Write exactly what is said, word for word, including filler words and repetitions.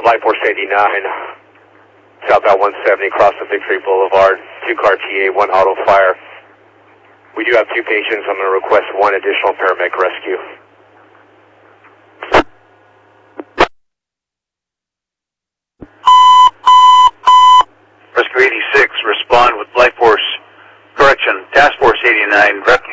Life Force eighty-nine, southbound one seventy, across the Victory Boulevard, two car T A, one auto fire. We do have two patients. I'm going to request one additional paramedic rescue. Rescue eighty-six, respond with Life Force, correction, Task Force eighty-nine,